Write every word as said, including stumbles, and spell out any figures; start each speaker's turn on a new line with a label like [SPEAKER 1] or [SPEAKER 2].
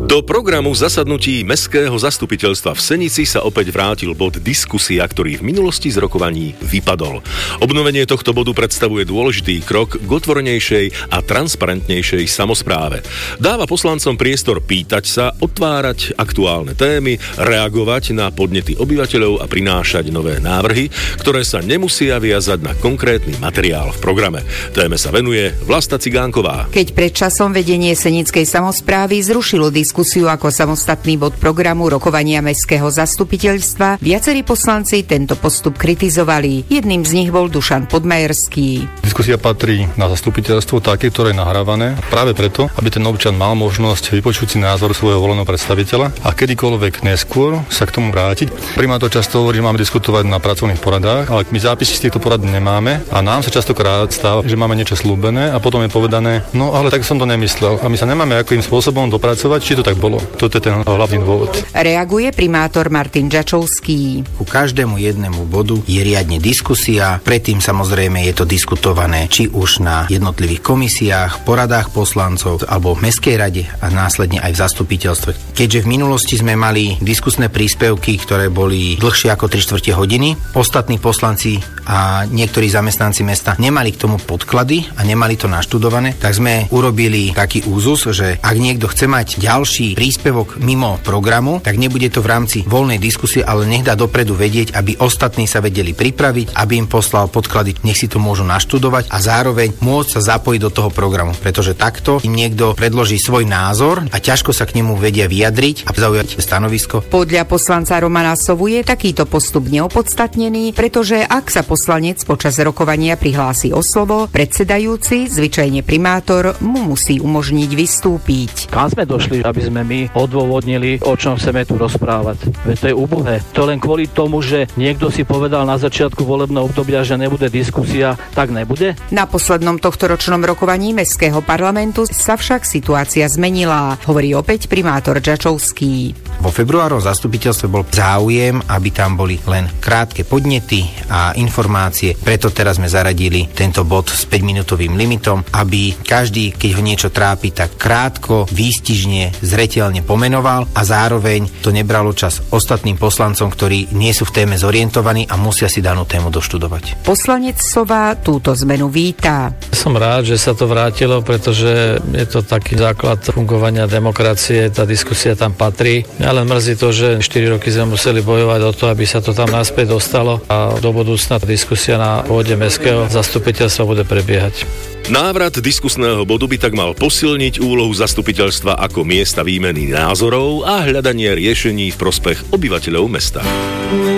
[SPEAKER 1] Do programu zasadnutí Mestského zastupiteľstva v Senici sa opäť vrátil bod diskusia, ktorý v minulosti z rokovaní vypadol. Obnovenie tohto bodu predstavuje dôležitý krok k otvorenejšej a transparentnejšej samospráve. Dáva poslancom priestor pýtať sa, otvárať aktuálne témy, reagovať na podnety obyvateľov a prinášať nové návrhy, ktoré sa nemusia viazať na konkrétny materiál v programe. Téme sa venuje Vlasta Cigánková.
[SPEAKER 2] Keď pred časom vedenie Senickej samosprávy zrušilo diskusiu ako samostatný bod programu rokovania Mestského zastupiteľstva, viacerí poslanci tento postup kritizovali. Jedným z nich bol Dušan Podmajerský.
[SPEAKER 3] Diskusia patrí na zastupiteľstvo také, ktoré je nahrávané práve preto, aby ten občan mal možnosť vypočuť si názor svojho voleného predstaviteľa a kedykoľvek neskôr sa k tomu vrátiť. Primátor často hovorí, že máme diskutovať na pracovných poradách, ale my zápisy z týchto porad nemáme a nám sa častokrát stáva, že máme niečo slúbené a potom je povedané, no ale tak som to nemyslel a my sa nemáme akým spôsobom dopracovať, či to tak bolo. Toto je ten hlavný dôvod.
[SPEAKER 2] Reaguje primátor Martin Žačovský.
[SPEAKER 4] Ku každému jednému bodu je riadne diskusia, predtým samozrejme je to diskutované či už na jednotlivých komisiách, poradách poslancov alebo v Mestskej rade a následne aj v zastupiteľstve. Keďže v minulosti sme mali diskusné príspevky, ktoré boli dlhšie ako tri štvrte hodiny, ostatní poslanci a niektorí zamestnanci mesta nemali k tomu podklady a nemali to naštudované, tak sme urobili taký úzus, že ak niekto chce mať ďalší príspevok mimo programu, tak nebude to v rámci voľnej diskusie, ale nech dá dopredu vedieť, aby ostatní sa vedeli pripraviť, aby im poslal podklady, nech si to môžu naštudovať a zároveň môcť sa zapojiť do toho programu, pretože takto im niekto predloží svoj názor a ťažko sa k nemu vedia vyjadriť a zaujať stanovisko.
[SPEAKER 2] Podľa poslanca Romana Sovu je takýto postup neopodstatnený, pretože ak sa poslanec počas rokovania prihlási o slovo, predsedajúci, zvyčajne primátor, mu musí umožniť vystúpiť.
[SPEAKER 5] Kam sme došli, aby sme my odôvodnili, o čom chceme tu rozprávať? Veď to je úbohé. To len kvôli tomu, že niekto si povedal na začiatku volebného obdobia, že nebude diskusia, tak nebude?
[SPEAKER 2] Na poslednom tohtoročnom rokovaní Mestského parlamentu sa však situácia zmenila, hovorí opäť primátor Žačovský.
[SPEAKER 4] Vo februárovom zastupiteľstve bol záujem, aby tam boli len krátke podnety a informácie. Preto teraz sme zaradili tento bod s päťminútovým limitom, aby každý, keď ho niečo trápi, tak krátko, výstižne, zreteľne pomenoval a zároveň to nebralo čas ostatným poslancom, ktorí nie sú v téme zorientovaní a musia si danú tému doštudovať.
[SPEAKER 2] Poslanec Sova túto zmenu vítá.
[SPEAKER 6] Som rád, že sa to vrátilo, pretože je to taký základ fungovania demokracie, tá diskusia tam patrí. Ale mrzí to, že štyri roky sme museli bojovať o to, aby sa to tam naspäť dostalo a do budúcna diskusia na pôde Mestského zastupiteľstva bude prebiehať.
[SPEAKER 1] Návrat diskusného bodu by tak mal posilniť úlohu zastupiteľstva ako miesta výmeny názorov a hľadanie riešení v prospech obyvateľov mesta.